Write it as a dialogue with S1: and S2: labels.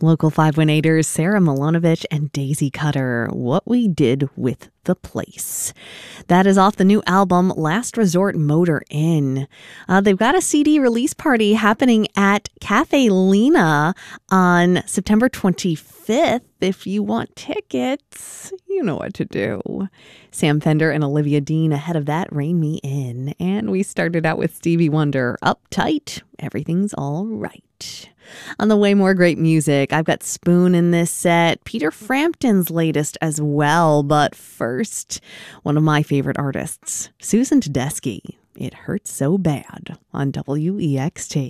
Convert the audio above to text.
S1: Local 518ers Sarah Milanovich and Daisy Cutter, What We Did with the Place. That is off the new album, Last Resort Motor Inn. They've got a CD release party happening at Cafe Lena on September 25th. If you want tickets, you know what to do. Sam Fender and Olivia Dean ahead of that, Rein Me In. And we started out with Stevie Wonder, Uptight, Everything's All Right. On the way, more great music. I've got Spoon in this set, Peter Frampton's latest as well. But first, one of my favorite artists, Susan Tedeschi. It Hurts So Bad on WEXT.